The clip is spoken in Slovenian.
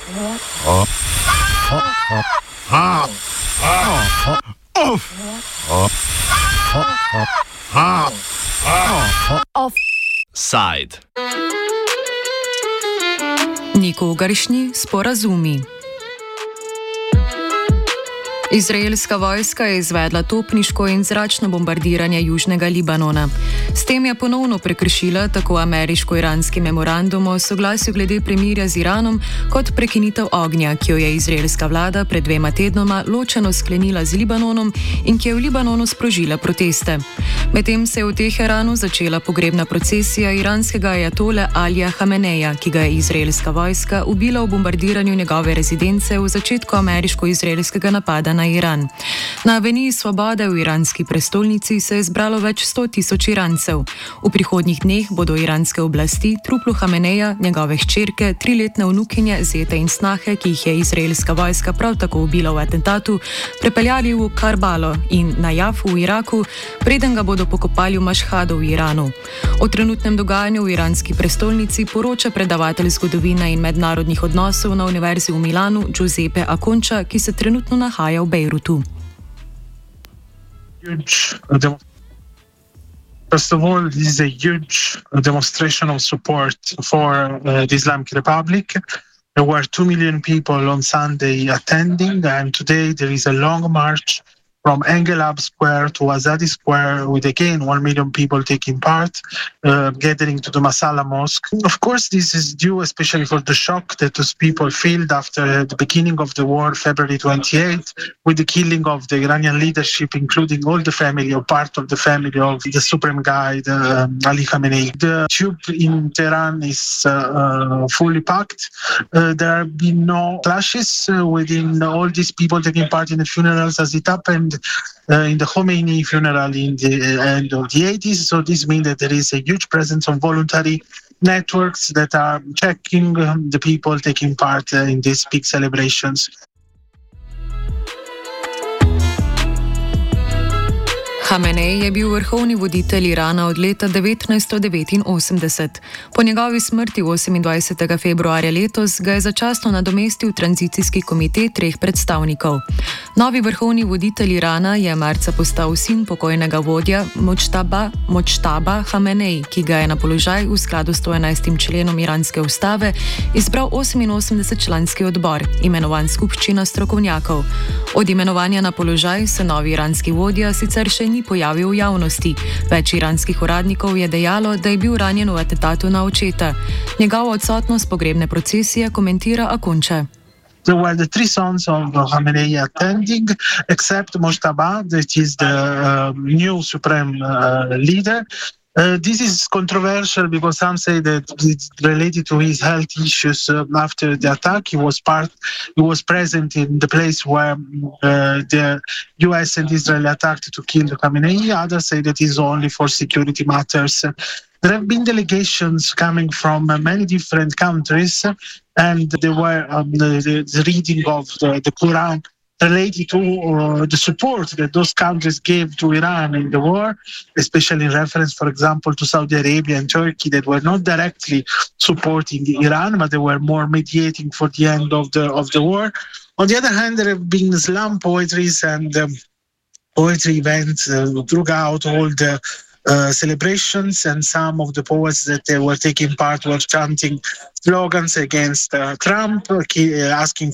Offside. Nikogaršnji sporazumi. Izraelska vojska je izvedla topniško in zračno bombardiranje južnega Libanona. S tem je ponovno prekršila tako ameriško-iranski memorandum o soglasju glede premirja z Iranom, kot prekinitev ognja, ki jo je izraelska vlada pred 2 tednoma ločeno sklenila z Libanonom in ki je v Libanonu sprožila proteste. Medtem se je v Teheranu začela pogrebna procesija iranskega ajatole Alija Hameneja, ki ga je izraelska vojska ubila v bombardiranju njegove rezidence v začetku ameriško-izraelskega napada na Iran. Na aveniji Svobode v iranski prestolnici se je zbralo več 100.000 Irancev. V prihodnjih dneh bodo iranske oblasti truplu Hameneja, njegove hčerke, 3-letne vnukinje, zete in snahe, ki jih je izraelska vojska prav tako ubila v atentatu, prepeljali v Karbalo in Najaf v Iraku, preden ga bodo pokopali v Mašhadu v Iranu. O trenutnem dogajanju v iranski prestolnici poroča predavatelj zgodovine in mednarodnih odnosov na Univerzi v Milanu Giuseppe Aconča, ki se trenutno nahaja v Bejrutu. First of all, this is a huge demonstration of support for the Islamic Republic. There were 2 million people on Sunday attending, and today there is a long march from Engelab Square to Azadi Square, with again 1 million people taking part, gathering to the Masala Mosque. Of course, this is due especially for the shock that those people felt after the beginning of the war, February 28th, with the killing of the Iranian leadership, including all the family or part of the family of the Supreme Guide, Ali Khamenei. The tube in Tehran is fully packed. There have been no clashes within all these people taking part in the funerals as it happened in the Khomeini funeral in the end of the 80s. So this means that there is a huge presence of voluntary networks that are checking the people taking part in these big celebrations. Hamenej je bil vrhovni voditelj Irana od leta 1989. Po njegovi smrti 28. februarja letos ga je začasno nadomestil tranzicijski komitej 3 predstavnikov. Novi vrhovni voditelj Irana je marca postal sin pokojnega vodja Močtaba Hamenej, ki ga je na položaj v skladu s 111. členom iranske ustave izbral 88-članski odbor, imenovan skupščina strokovnjakov. Od imenovanja na položaj se novi iranski vodja sicer še ni pojavil v javnosti. Več iranskih uradnikov je dejalo, da je bil ranjen v atentatu na očeta. Njegovo odsotnost pogrebne procesije komentira Aconča. There were the 3 sons of Khamenei attending, except Mojtaba, that is the new supreme leader. This is controversial because some say that it's related to his health issues after the attack. He was present in the place where the US and Israel attacked to kill Khamenei. Others say that it's only for security matters. There have been delegations coming from many different countries, and there were the reading of the Quran related to the support that those countries gave to Iran in the war, especially in reference, for example, to Saudi Arabia and Turkey, that were not directly supporting Iran, but they were more mediating for the end of the war. On the other hand, there have been Islam poetries and poetry events throughout all the celebrations, and some of the poets that were taking part were chanting slogans against Trump, asking